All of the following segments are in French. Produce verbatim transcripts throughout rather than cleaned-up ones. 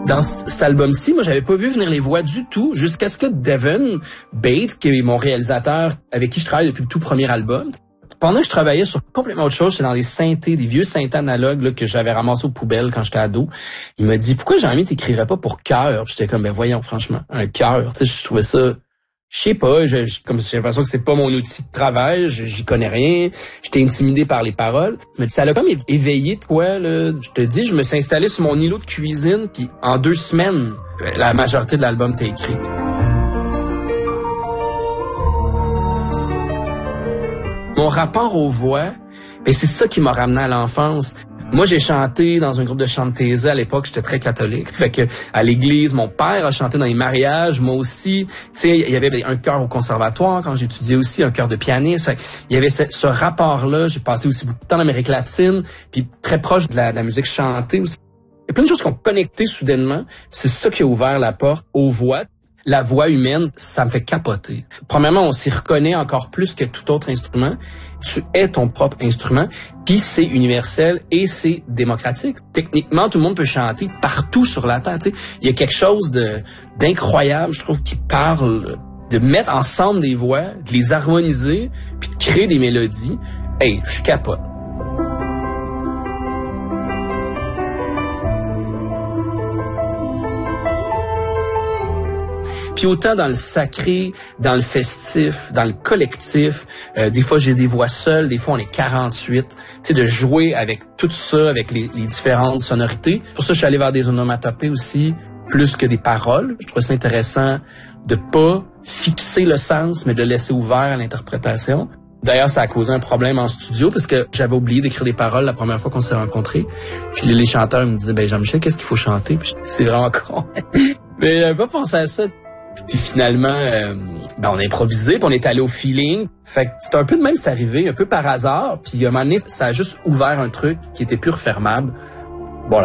Dans cet album-ci, moi, j'avais pas vu venir les voix du tout jusqu'à ce que Devin Bates, qui est mon réalisateur avec qui je travaille depuis le tout premier album, pendant que je travaillais sur complètement autre chose, c'est dans des synthés, des vieux synthés analogues là, que j'avais ramassés aux poubelles quand j'étais ado, il m'a dit « Pourquoi, Jean-Mi, t'écrirais pas pour cœur? » J'étais comme « Ben voyons, franchement, un cœur. » Tu sais, je trouvais ça... Je sais pas, je, je, comme j'ai l'impression que c'est pas mon outil de travail, je, j'y connais rien, j'étais intimidé par les paroles. Mais ça l'a comme éveillé de quoi, là. Je te dis, je me suis installé sur mon îlot de cuisine, puis en deux semaines, la majorité de l'album était écrit. Mon rapport aux voix, ben c'est ça qui m'a ramené à l'enfance. Moi, j'ai chanté dans un groupe de chant de thésée à l'époque, j'étais très catholique. Fait que à l'église, mon père a chanté dans les mariages, moi aussi. Tu sais, il y avait un chœur au conservatoire quand j'étudiais aussi, un chœur de pianiste. Fait il y avait ce, ce rapport-là. J'ai passé aussi beaucoup de temps en Amérique latine, puis très proche de la, de la musique chantée aussi. Il y a plein de choses qui ont connecté soudainement. C'est ça qui a ouvert la porte aux voix. La voix humaine, ça me fait capoter. Premièrement, on s'y reconnaît encore plus que tout autre instrument. Tu es ton propre instrument, puis c'est universel et c'est démocratique. Techniquement, tout le monde peut chanter partout sur la terre. Tu sais, il y a quelque chose de d'incroyable, je trouve, qui parle de mettre ensemble des voix, de les harmoniser, puis de créer des mélodies. Hey, je capote. Puis autant dans le sacré, dans le festif, dans le collectif, euh, des fois j'ai des voix seules, des fois on est quarante-huit. Tu sais, de jouer avec tout ça, avec les, les différentes sonorités. Pour ça, je suis allé vers des onomatopées aussi, plus que des paroles. Je trouvais ça intéressant de pas fixer le sens, mais de laisser ouvert à l'interprétation. D'ailleurs, ça a causé un problème en studio parce que j'avais oublié d'écrire des paroles la première fois qu'on s'est rencontrés. Puis les chanteurs me disaient, ben Jean-Michel, qu'est-ce qu'il faut chanter? Puis c'est vraiment con. Mais j'avais pas pensé à ça. Puis finalement, euh, ben on a improvisé, puis on est allé au feeling. Fait que c'est un peu de même, c'est arrivé, un peu par hasard. Puis à un moment donné, ça a juste ouvert un truc qui était plus refermable. Voilà.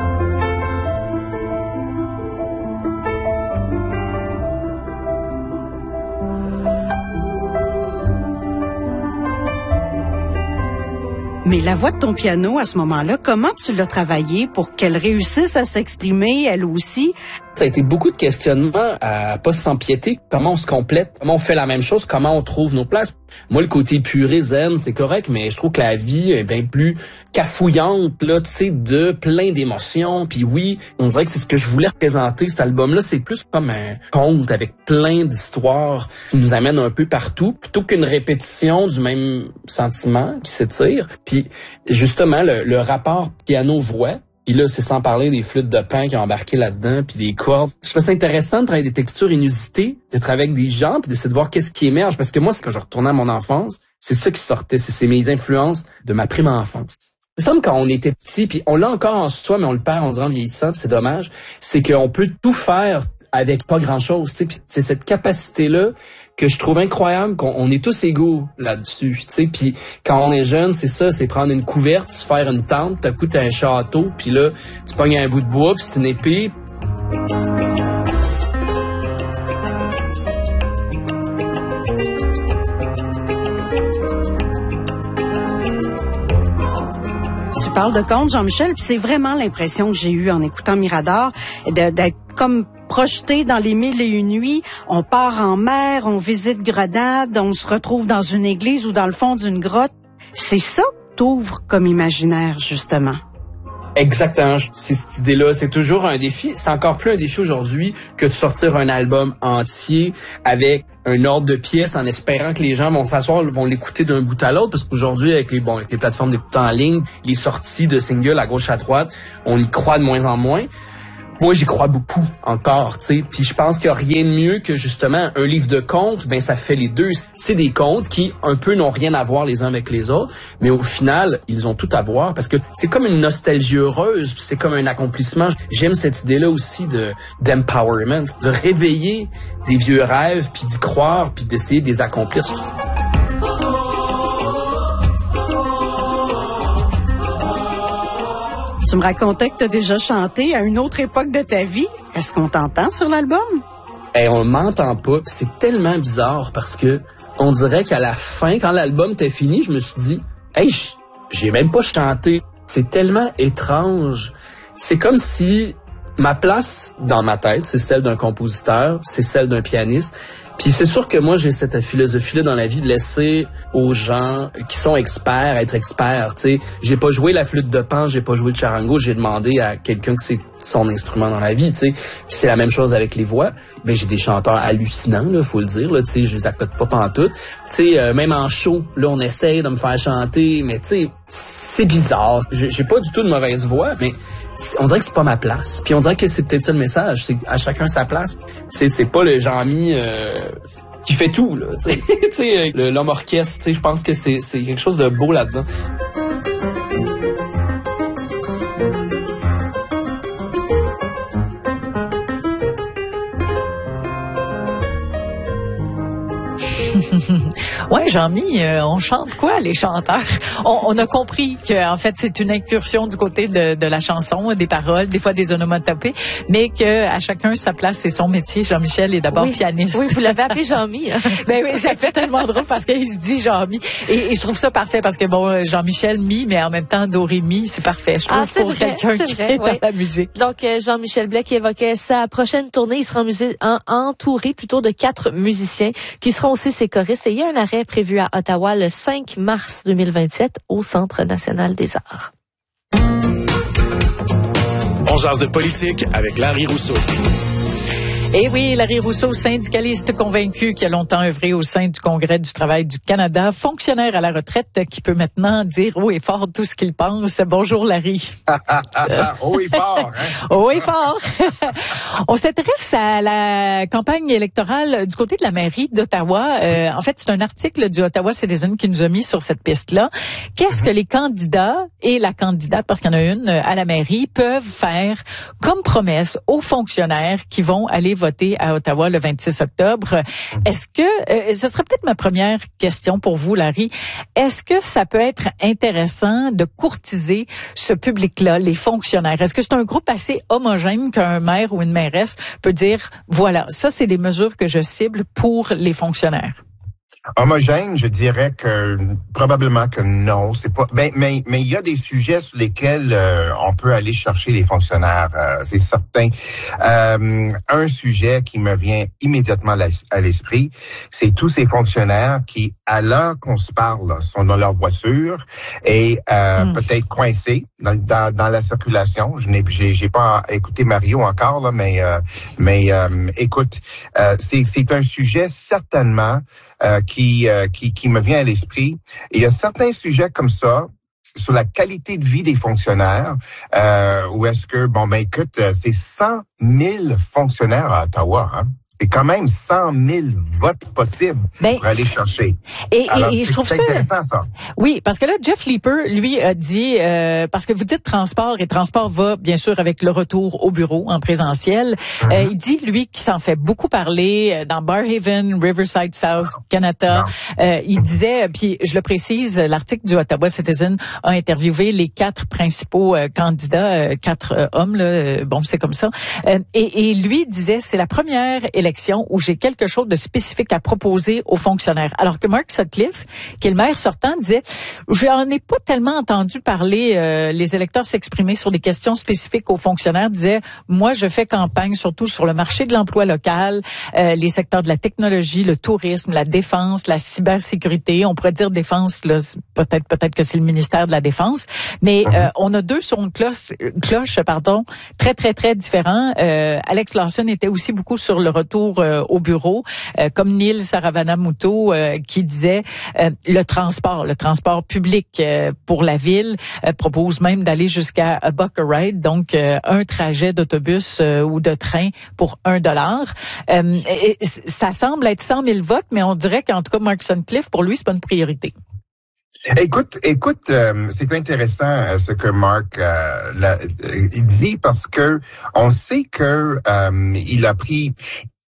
Mais la voix de ton piano, à ce moment-là, comment tu l'as travaillée pour qu'elle réussisse à s'exprimer, elle aussi? Ça a été beaucoup de questionnements à pas s'empiéter. Comment on se complète? Comment on fait la même chose? Comment on trouve nos places? Moi, le côté puré zen, c'est correct, mais je trouve que la vie est bien plus cafouillante, là, tu sais, de plein d'émotions. Puis oui, on dirait que c'est ce que je voulais représenter, cet album-là. C'est plus comme un conte avec plein d'histoires qui nous amènent un peu partout, plutôt qu'une répétition du même sentiment qui s'étire. Puis justement, le, le rapport piano-voix, puis là, c'est sans parler des flûtes de Pan qui ont embarqué là-dedans, puis des cordes. Je trouve ça intéressant de travailler des textures inusitées, de travailler avec des gens, puis d'essayer de voir qu'est-ce qui émerge. Parce que moi, quand je retournais à mon enfance, c'est ça qui sortait, c'est, c'est mes influences de ma prime enfance. Il me semble quand on était petit, puis on l'a encore en soi, mais on le perd, on dirait en vieillissant, puis c'est dommage, c'est qu'on peut tout faire avec pas grand-chose, tu sais. Puis c'est cette capacité-là que je trouve incroyable, qu'on on est tous égaux là-dessus, tu sais. Puis quand on est jeune, c'est ça, c'est prendre une couverte, se faire une tente, t'as coup t'as un château, puis là, tu pognes un bout de bois, puis c'est une épée. Tu parles de conte, Jean-Michel, puis c'est vraiment l'impression que j'ai eue en écoutant Mirador, de, d'être comme projeté dans les mille et une nuits. On part en mer, on visite Grenade, on se retrouve dans une église ou dans le fond d'une grotte. C'est ça que t'ouvres comme imaginaire, justement. Exactement, c'est cette idée-là. C'est toujours un défi. C'est encore plus un défi aujourd'hui que de sortir un album entier avec un ordre de pièces en espérant que les gens vont s'asseoir, vont l'écouter d'un bout à l'autre. Parce qu'aujourd'hui, avec les, bon, avec les plateformes d'écoute en ligne, les sorties de singles à gauche à droite, on y croit de moins en moins. Moi, j'y crois beaucoup encore, tu sais. Puis je pense qu'il n'y a rien de mieux que justement un livre de contes. Ben ça fait les deux. C'est des contes qui un peu n'ont rien à voir les uns avec les autres, mais au final ils ont tout à voir parce que c'est comme une nostalgie heureuse. Puis c'est comme un accomplissement. J'aime cette idée-là aussi de d'empowerment, de réveiller des vieux rêves, puis d'y croire, puis d'essayer de les accomplir. Tu me racontais que tu as déjà chanté à une autre époque de ta vie. Est-ce qu'on t'entend sur l'album? Hey, on m'entend pas. Pis c'est tellement bizarre parce que on dirait qu'à la fin, quand l'album était fini, je me suis dit, hey, j'ai même pas chanté. C'est tellement étrange. C'est comme si Ma place dans ma tête, c'est celle d'un compositeur, c'est celle d'un pianiste. Puis c'est sûr que moi, j'ai cette philosophie-là dans la vie de laisser aux gens qui sont experts être experts. Tu sais, j'ai pas joué la flûte de Pan, j'ai pas joué de charango, j'ai demandé à quelqu'un que c'est son instrument dans la vie. Tu sais, puis c'est la même chose avec les voix. Ben j'ai des chanteurs hallucinants, là, faut le dire. Là, tu sais, je les accote pas pantoute. Tu sais, euh, même en show, là, on essaye de me faire chanter, mais tu sais, c'est bizarre. J'ai, j'ai pas du tout de mauvaise voix, mais on dirait que c'est pas ma place. Puis on dirait que c'est peut-être ça le message, c'est à chacun sa place. C'est c'est pas le Jean-Mi euh, qui fait tout là, tu sais l'homme orchestre, tu sais je pense que c'est c'est quelque chose de beau là-dedans. Ouais, Jean-Mi, euh, on chante quoi, les chanteurs? On, on a compris que en fait, c'est une incursion du côté de, de la chanson, des paroles, des fois des onomatopées, mais que à chacun sa place, c'est son métier. Jean-Michel est d'abord oui. pianiste. Oui, vous l'avez appelé Jean-Mi. Ben oui, ça fait tellement drôle parce qu'il se dit Jean-Mi. Et, et je trouve ça parfait parce que bon, Jean-Michel mi, mais en même temps Doré-mi, c'est parfait. Je trouve ah, pour vrai, quelqu'un qui est oui. dans la musique. Donc euh, Jean-Michel Blais qui évoquait sa prochaine tournée, il sera en musée, en, entouré plutôt de quatre musiciens qui seront aussi ses choristes. Et il y a un arrêt prévu à Ottawa le cinq mars deux mille vingt-sept au Centre national des arts. On jase de politique avec Larry Rousseau. Eh oui, Larry Rousseau, syndicaliste convaincu qui a longtemps œuvré au sein du Congrès du travail du Canada, fonctionnaire à la retraite qui peut maintenant dire haut et fort tout ce qu'il pense. Bonjour Larry. Haut et fort, hein? Haut et fort. On s'intéresse à la campagne électorale du côté de la mairie d'Ottawa. Euh, en fait, c'est un article du Ottawa Citizen qui nous a mis sur cette piste-là. Qu'est-ce mm-hmm. que les candidats et la candidate, parce qu'il y en a une à la mairie, peuvent faire comme promesse aux fonctionnaires qui vont aller voter à Ottawa le vingt-six octobre. Est-ce que, euh, ce serait peut-être ma première question pour vous, Larry, est-ce que ça peut être intéressant de courtiser ce public-là, les fonctionnaires? Est-ce que c'est un groupe assez homogène qu'un maire ou une mairesse peut dire, voilà, ça c'est des mesures que je cible pour les fonctionnaires? Homogène, je dirais que probablement que non, c'est pas. Ben, mais mais il y a des sujets sur lesquels euh, on peut aller chercher les fonctionnaires, euh, c'est certain. Euh, un sujet qui me vient immédiatement à l'esprit, c'est tous ces fonctionnaires qui, à l'heure qu'on se parle, sont dans leur voiture et euh, mm. peut-être coincés dans, dans dans la circulation. Je n'ai j'ai j'ai pas écouté Mario encore là, mais euh, mais euh, écoute, euh, c'est c'est un sujet certainement. Euh, qui, euh, qui qui me vient à l'esprit. Et il y a certains sujets comme ça sur la qualité de vie des fonctionnaires, euh, où est-ce que, bon, ben écoute, c'est cent mille fonctionnaires à Ottawa, hein? C'est quand même cent mille votes possibles ben, pour aller chercher. Et, Alors, et, et je trouve ça intéressant, ça. Oui, parce que là, Jeff Leeper, lui, a dit, euh, parce que vous dites transport, et transport va, bien sûr, avec le retour au bureau en présentiel. Mm-hmm. Euh, il dit, lui, qu'il s'en fait beaucoup parler dans Barrhaven, Riverside South, Canada. Euh, il disait, puis je le précise, l'article du Ottawa Citizen a interviewé les quatre principaux euh, candidats, euh, quatre euh, hommes, là, bon, c'est comme ça. Euh, et, et lui disait, c'est la première élection où j'ai quelque chose de spécifique à proposer aux fonctionnaires. Alors que Mark Sutcliffe, qui est le maire sortant, disait, j'en ai pas tellement entendu parler, euh, les électeurs s'exprimer sur des questions spécifiques aux fonctionnaires, disait, moi je fais campagne surtout sur le marché de l'emploi local, euh, les secteurs de la technologie, le tourisme, la défense, la cybersécurité. On pourrait dire défense, là, peut-être peut-être que c'est le ministère de la Défense, mais euh, on a deux sons de cloche, cloche, pardon, très très très différents. Euh, Alex Lawson était aussi beaucoup sur le retour Euh, au bureau, euh, comme Neil Saravana-Muto euh, qui disait euh, le transport, le transport public euh, pour la ville euh, propose même d'aller jusqu'à a buck a ride, donc euh, un trajet d'autobus euh, ou de train pour un dollar. Euh, et, et, ça semble être cent mille votes, mais on dirait qu'en tout cas Mark Sutcliffe, pour lui, c'est pas une priorité. Écoute, écoute, euh, c'est intéressant euh, ce que Mark euh, la, euh, dit parce que on sait que euh, il a pris. Est-ce,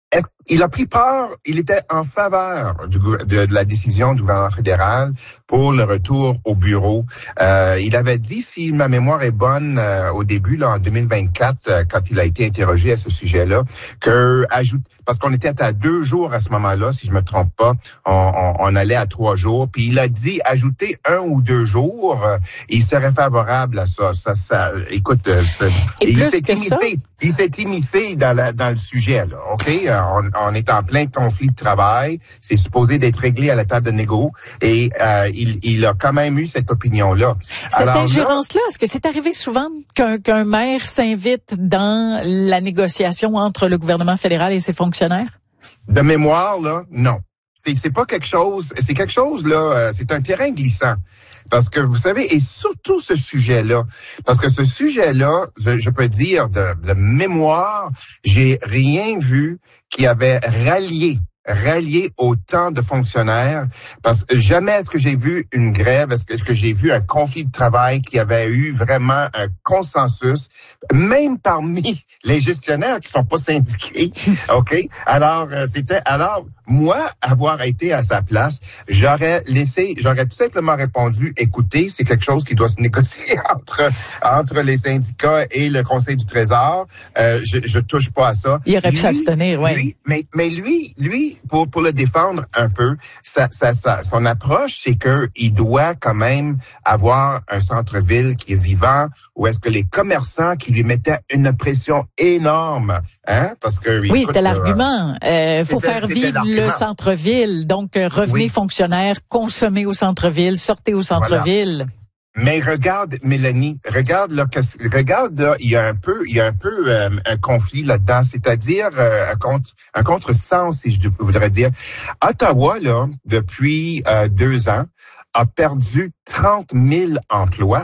il a pris part, il était en faveur du, de, de la décision du gouvernement fédéral pour le retour au bureau. Euh, il avait dit, si ma mémoire est bonne, euh, au début, là, en deux mille vingt-quatre, euh, quand il a été interrogé à ce sujet-là, que ajoute, parce qu'on était à deux jours à ce moment-là, si je me trompe pas, on, on, on allait à trois jours, puis il a dit ajouter un ou deux jours, euh, il serait favorable à ça. Ça, ça, écoute, euh, Et il plus s'est que immiscé, ça, il s'est immiscé dans, la, dans le sujet, là. Ok, euh, on, on est en plein conflit de travail, c'est supposé d'être réglé à la table de négo, et euh, il, il a quand même eu cette opinion-là. Cette Alors, ingérence-là, est-ce que c'est arrivé souvent qu'un qu'un maire s'invite dans la négociation entre le gouvernement fédéral et ses fonctionnaires? De mémoire, là, non. C'est, c'est pas quelque chose, c'est quelque chose, là, euh, c'est un terrain glissant. Parce que vous savez, et surtout ce sujet-là, parce que ce sujet-là, je, je peux dire de, de mémoire, j'ai rien vu qui avait rallié rallier autant de fonctionnaires, parce que jamais est-ce que j'ai vu une grève, est-ce que, est-ce que j'ai vu un conflit de travail qui avait eu vraiment un consensus, même parmi les gestionnaires qui sont pas syndiqués, ok? Alors, euh, c'était, alors, moi, avoir été à sa place, j'aurais laissé, j'aurais tout simplement répondu, écoutez, c'est quelque chose qui doit se négocier entre, entre les syndicats et le Conseil du Trésor, euh, je, je touche pas à ça. Il aurait pu s'abstenir, oui. Mais, mais lui, lui, Pour, pour le défendre un peu, ça, ça, ça, son approche, c'est que il doit quand même avoir un centre-ville qui est vivant, où est-ce que les commerçants qui lui mettaient une pression énorme, hein, parce que oui, écoute, c'était l'argument. Il euh, faut faire vivre le centre-ville, donc euh, revenez oui. fonctionnaires, consommez au centre-ville, sortez au centre-ville. Voilà. Mais regarde, Mélanie, regarde là, regarde là, il y a un peu, il y a un peu euh, un conflit là-dedans, c'est-à-dire euh, un contre, un contresens, si je voudrais dire. Ottawa là, depuis euh, deux ans, a perdu trente mille emplois.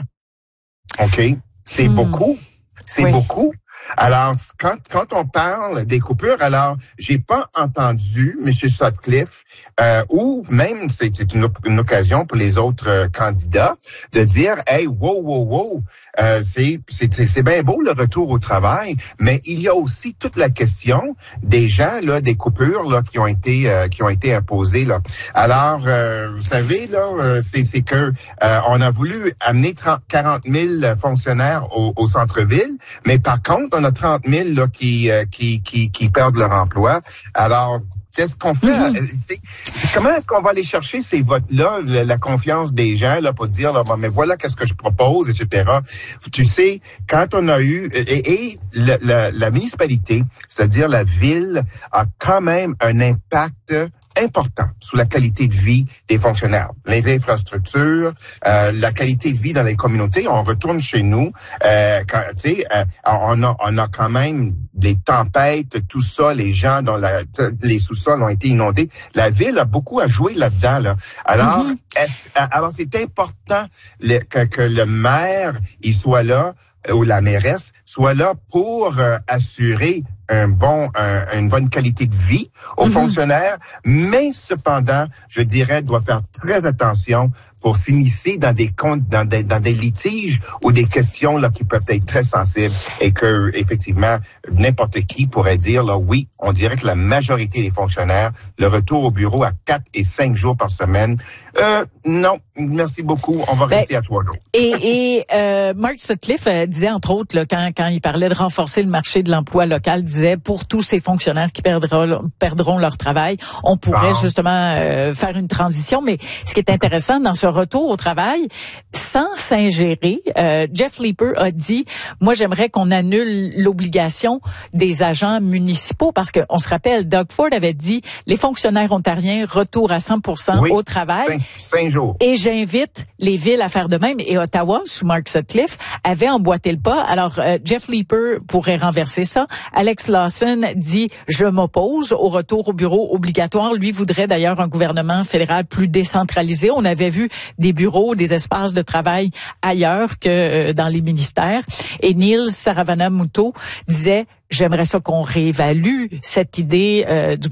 Ok, c'est hmm. beaucoup, c'est oui. beaucoup. Alors, quand, quand on parle des coupures, alors, j'ai pas entendu M. Sutcliffe, euh, ou même, c'est une, une occasion pour les autres euh, candidats, de dire, hey, wow, wow, wow, euh, c'est, c'est, c'est bien beau le retour au travail, mais il y a aussi toute la question des gens, là, des coupures, là, qui ont été, euh, qui ont été imposées, là. Alors, euh, vous savez, là, euh, c'est, c'est que, euh, on a voulu amener trente, quarante mille fonctionnaires au, au centre-ville, mais par contre, on a trente mille là, qui, euh, qui, qui, qui perdent leur emploi. Alors, qu'est-ce qu'on fait? Mm-hmm. C'est, c'est, comment est-ce qu'on va aller chercher ces votes-là, la, la confiance des gens, là, pour dire, là, bon, mais voilà qu'est-ce que je propose, et cetera. Tu sais, quand on a eu, et, et la, la, la municipalité, c'est-à-dire la ville, a quand même un impact important sur la qualité de vie des fonctionnaires. Les infrastructures, euh, la qualité de vie dans les communautés. On retourne chez nous, euh, quand, tu sais, euh, on a, on a quand même des tempêtes, tout ça, les gens dont la, les sous-sols ont été inondés. La ville a beaucoup à jouer là-dedans, là. Alors, mm-hmm. est, alors c'est important le, que, que le maire, il soit là, ou la mairesse, soit là pour euh, assurer un bon, un, une bonne qualité de vie aux mm-hmm. fonctionnaires, mais cependant, je dirais, doit faire très attention pour s'immiscer dans des comptes, dans des, dans des litiges ou des questions là qui peuvent être très sensibles et que effectivement n'importe qui pourrait dire là oui, on dirait que la majorité des fonctionnaires, le retour au bureau à quatre et cinq jours par semaine, euh, non, merci beaucoup, on va ben, rester à trois jours. Et, et euh, Mark Sutcliffe euh, disait entre autres là, quand quand il parlait de renforcer le marché de l'emploi local, disait pour tous ces fonctionnaires qui perdront perdront leur travail, on pourrait bon. justement euh, faire une transition. Mais ce qui est intéressant dans ce retour au travail, sans s'ingérer, euh, Jeff Leeper a dit, moi j'aimerais qu'on annule l'obligation des agents municipaux parce que on se rappelle, Doug Ford avait dit, les fonctionnaires ontariens retour à cent pour cent oui, au travail. Cinq, cinq jours. Et j'invite les villes à faire de même. Et Ottawa, sous Mark Sutcliffe, avait emboîté le pas. Alors euh, Jeff Leeper pourrait renverser ça. Alex Lawson dit, je m'oppose au retour au bureau obligatoire. Lui voudrait d'ailleurs un gouvernement fédéral plus décentralisé. On avait vu des bureaux, des espaces de travail ailleurs que euh, dans les ministères. Et Neil Saravana-Muto disait, j'aimerais ça qu'on réévalue cette idée euh, du